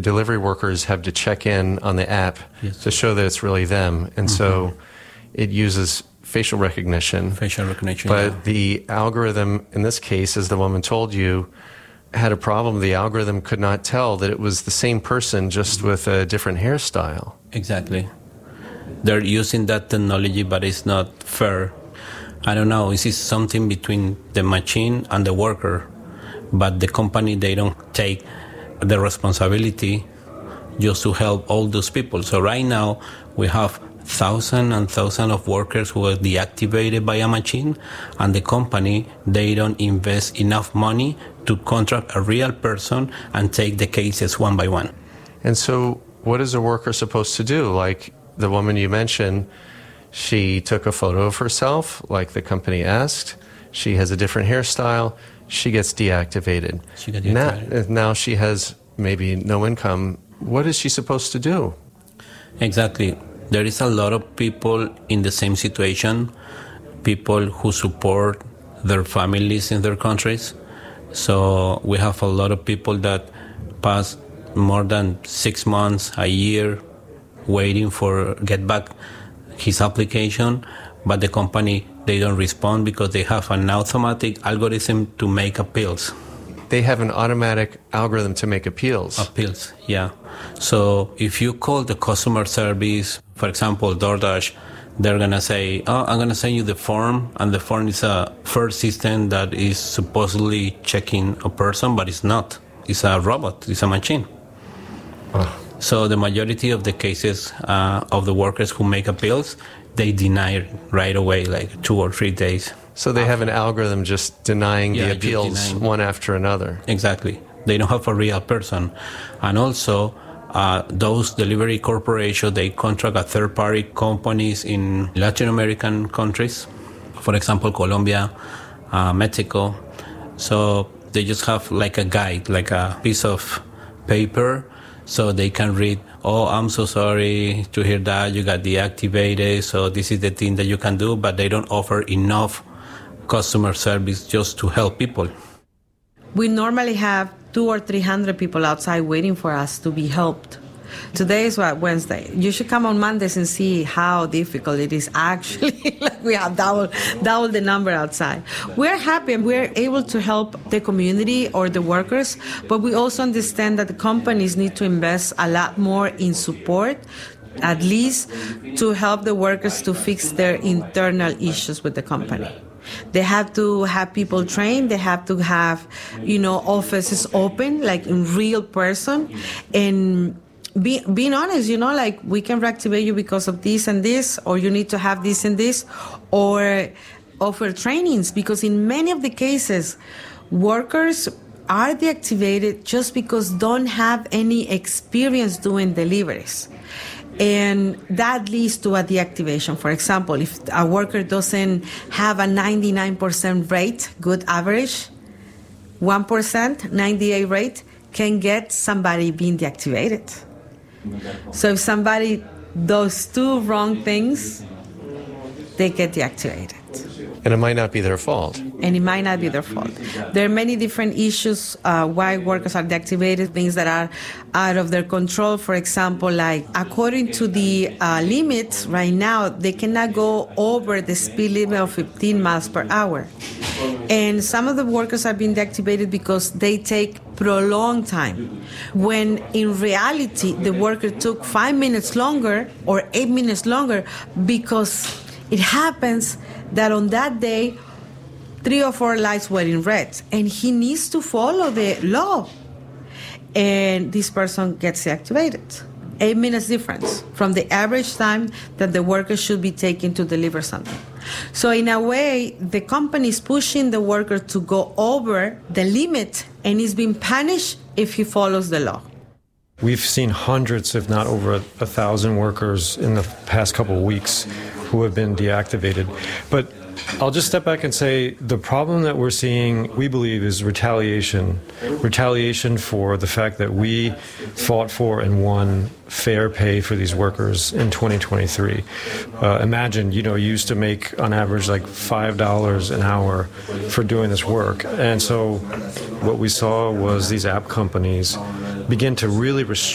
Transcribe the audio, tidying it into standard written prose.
delivery workers have to check in on the app to show that it's really them. And so it uses facial recognition. But the algorithm, in this case, as the woman told you, had a problem. The algorithm could not tell that it was the same person, just with a different hairstyle. Exactly. They're using that technology, but it's not fair. I don't know, this is something between the machine and the worker, but the company, they don't take the responsibility just to help all those people. So right now, we have thousands and thousands of workers who are deactivated by a machine, and the company, they don't invest enough money to contract a real person and take the cases one by one. And so what is a worker supposed to do? Like the woman you mentioned, she took a photo of herself, like the company asked. She has a different hairstyle. She gets deactivated. Now she has maybe no income. What is she supposed to do? Exactly. There is a lot of people in the same situation, people who support their families in their countries. So we have a lot of people that pass more than 6 months, a year, waiting for get back his application, but the company, they don't respond because they have an automatic algorithm to make appeals. They have an automatic algorithm to make appeals. Appeals, yeah. So if you call the customer service, for example, DoorDash, they're going to say, oh, I'm going to send you the form, and the form is a first system that is supposedly checking a person, but it's not. It's a robot. It's a machine. Oh. So the majority of the cases of the workers who make appeals, they deny it right away, like 2 or 3 days. So they have an algorithm just denying the appeals one after another. Exactly. They don't have a real person. And also, those delivery corporations, they contract a third-party companies in Latin American countries, for example, Colombia, Mexico. So they just have like a guide, like a piece of paper, so they can read, oh, I'm so sorry to hear that you got deactivated, so this is the thing that you can do, but they don't offer enough customer service just to help people. We normally have 200 or 300 people outside waiting for us to be helped. Today is Wednesday. You should come on Mondays and see how difficult it is actually. Like we have double the number outside. We're happy and we're able to help the community or the workers, but we also understand that the companies need to invest a lot more in support, at least to help the workers to fix their internal issues with the company. They have to have people trained. They have to have, offices open, like in real person, and being honest, like we can reactivate you because of this and this, or you need to have this and this, or offer trainings, because in many of the cases, workers are deactivated just because don't have any experience doing deliveries. And that leads to a deactivation. For example, if a worker doesn't have a 99% rate, good average, 1%, 98 rate, can get somebody being deactivated. So if somebody does 2 wrong things, they get deactivated. And it might not be their fault. There are many different issues why workers are deactivated, things that are out of their control. For example, like according to the limits right now, they cannot go over the speed limit of 15 miles per hour. And some of the workers are being deactivated because they take prolonged time, when in reality the worker took 5 minutes longer or 8 minutes longer, because it happens that on that day 3 or 4 lights were in red and he needs to follow the law, and this person gets deactivated. 8 minutes difference from the average time that the worker should be taking to deliver something. So in a way, the company is pushing the worker to go over the limit, and he's being punished if he follows the law. We've seen hundreds, if not over 1,000 workers in the past couple of weeks who have been deactivated. But I'll just step back and say the problem that we're seeing, we believe, is retaliation. Retaliation for the fact that we fought for and won fair pay for these workers in 2023. Imagine, you used to make on average like $5 an hour for doing this work. And so what we saw was these app companies begin to really restrict